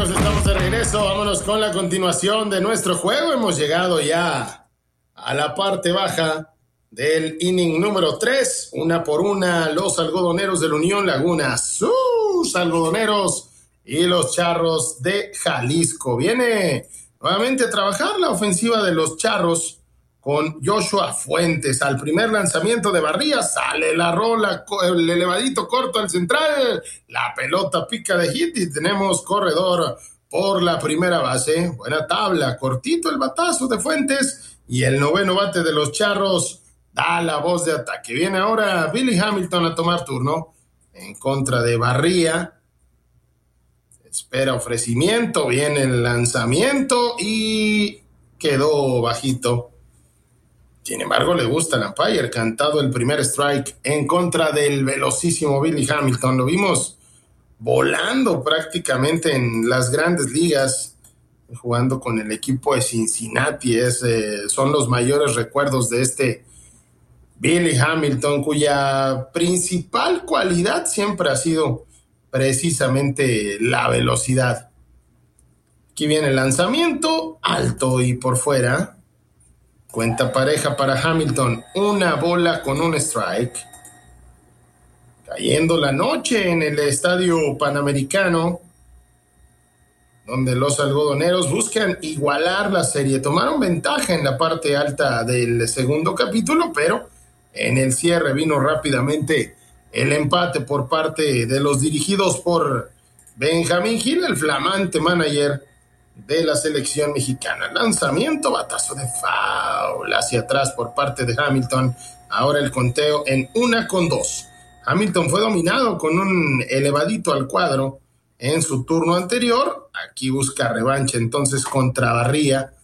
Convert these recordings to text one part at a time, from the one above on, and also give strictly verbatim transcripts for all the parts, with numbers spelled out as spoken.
amigos, estamos de regreso. Vámonos con la continuación de nuestro juego. Hemos llegado ya a la parte baja del inning número tres. Una por una, los algodoneros de la Unión Laguna, sus algodoneros y los Charros de Jalisco. Viene nuevamente a trabajar la ofensiva de los Charros con Joshua Fuentes. Al primer lanzamiento de Barría sale la rola, el elevadito corto al central, la pelota pica de hit y tenemos corredor por la primera base. Buena tabla, cortito el batazo de Fuentes y el noveno bate de los Charros da la voz de ataque. Viene ahora Billy Hamilton a tomar turno en contra de Barría. Espera ofrecimiento, viene el lanzamiento y quedó bajito. Sin embargo, le gusta al umpire, cantado el primer strike en contra del velocísimo Billy Hamilton. Lo vimos volando prácticamente en las grandes ligas, jugando con el equipo de Cincinnati. Es, eh, son los mayores recuerdos de este Billy Hamilton, cuya principal cualidad siempre ha sido precisamente la velocidad. Aquí viene el lanzamiento, alto y por fuera. Cuenta pareja para Hamilton, una bola con un strike. Cayendo la noche en el Estadio Panamericano, donde los algodoneros buscan igualar la serie. Tomaron ventaja en la parte alta del segundo capítulo, pero en el cierre vino rápidamente el empate por parte de los dirigidos por Benjamín Gil, el flamante manager de la selección mexicana. Lanzamiento, batazo de foul hacia atrás por parte de Hamilton. Ahora el conteo en una con dos. Hamilton fue dominado con un elevadito al cuadro en su turno anterior. Aquí busca revancha entonces contra Barría.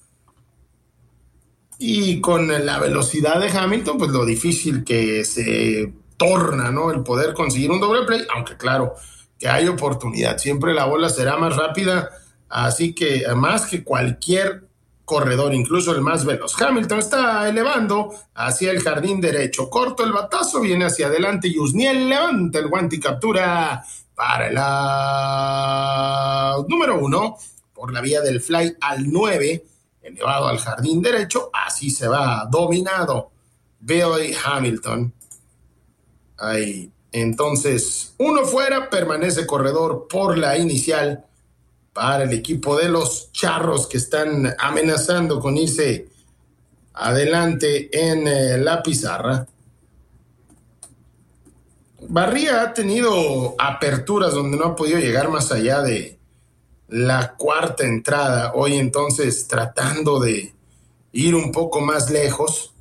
Y con la velocidad de Hamilton, pues lo difícil que se torna, ¿no? El poder conseguir un doble play, aunque claro que hay oportunidad. Siempre la bola será más rápida. Así que más que cualquier corredor, incluso el más veloz. Hamilton está elevando hacia el jardín derecho. Corto el batazo, viene hacia adelante. Yusniel levanta el guante y captura para el out número uno. Por la vía del fly al nueve. Elevado al jardín derecho. Así se va dominado Billy Hamilton. Ahí. Entonces, uno fuera, permanece corredor por la inicial para el equipo de los Charros, que están amenazando con irse adelante en eh, la pizarra. Barría ha tenido aperturas donde no ha podido llegar más allá de la cuarta entrada. Hoy entonces tratando de ir un poco más lejos,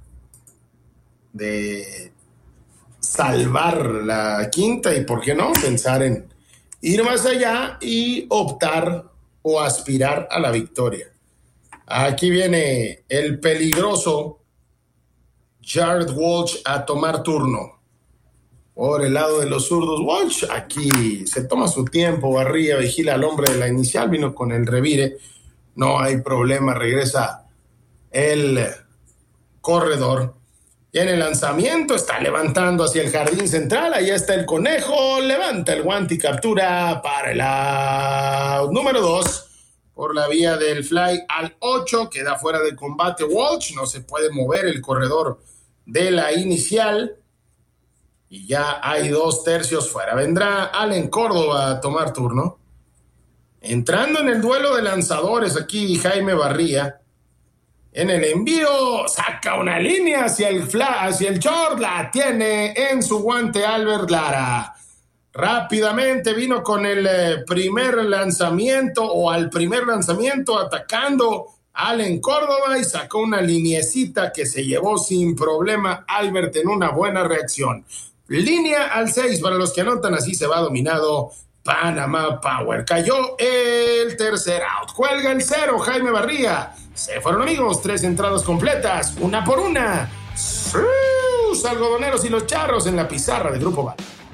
de salvar la quinta y, ¿por qué no?, pensar en ir más allá y optar o aspirar a la victoria. Aquí viene el peligroso Jared Walsh a tomar turno. Por el lado de los zurdos, Walsh aquí se toma su tiempo. Barría vigila al hombre de la inicial, vino con el revire. No hay problema, regresa el corredor. Tiene el lanzamiento, está levantando hacia el jardín central, ahí está el conejo, levanta el guante y captura para el out número dos, por la vía del fly al ocho, queda fuera de combate Walsh, no se puede mover el corredor de la inicial, y ya hay dos tercios fuera. Vendrá Allen Córdoba a tomar turno. Entrando en el duelo de lanzadores aquí Jaime Barría. En el envío, saca una línea hacia el fla, hacia el short, la tiene en su guante Albert Lara. Rápidamente vino con el eh, primer lanzamiento, o al primer lanzamiento, atacando Allen Córdoba y sacó una liniecita que se llevó sin problema Albert en una buena reacción. Línea al seis para los que anotan, así se va dominado Panama Power. Cayó el tercer out. Cuelga el cero, Jaime Barría. Se fueron, amigos, tres entradas completas, una por una. Sus algodoneros y los Charros en la pizarra de Grupo Val.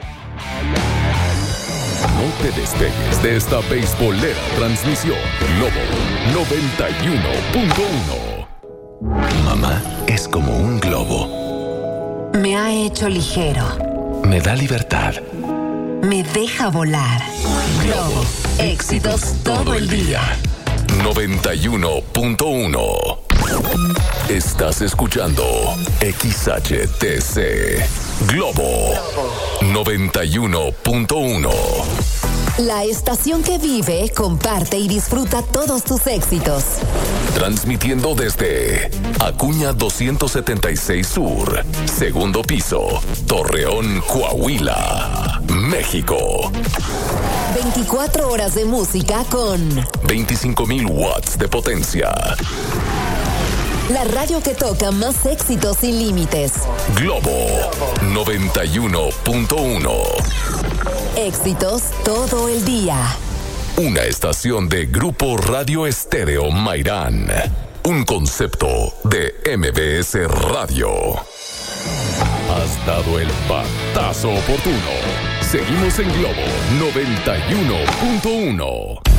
No te despegues de esta beisbolera transmisión. Globo noventa y uno punto uno. Mamá es como un globo. Me ha hecho ligero. Me da libertad. me deja volar. Globo, éxitos todo el día. noventa y uno punto uno. Estás escuchando X H T C Globo noventa y uno punto uno. La estación que vive, comparte y disfruta todos tus éxitos. Transmitiendo desde Acuña doscientos setenta y seis Sur, segundo piso, Torreón, Coahuila, México. veinticuatro horas de música con veinticinco mil watts de potencia. La radio que toca más éxitos sin límites. Globo noventa y uno punto uno. Éxitos todo el día. Una estación de Grupo Radio Estéreo Mairán. Un concepto de M B S Radio. Has dado el batazo oportuno. Seguimos en Globo noventa y uno punto uno.